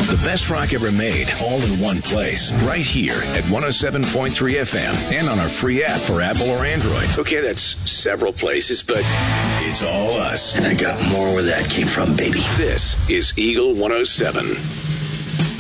The best rock ever made, all in one place. Right here at 107.3 FM and on our free app for Apple or Android. Okay, that's several places, but it's all us. And I got more where that came from, baby. This is Eagle 107.